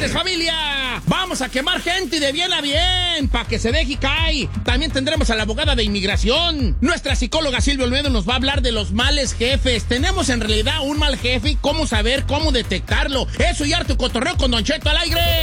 ¡Órale, familia! Vamos a quemar gente de bien a bien, para que se deje caer. También tendremos a la abogada de inmigración. Nuestra psicóloga Silvia Olmedo nos va a hablar de los males jefes. ¿Tenemos en realidad un mal jefe? ¿Cómo saber, cómo detectarlo? Eso y harto cotorreo con Don Cheto al aire.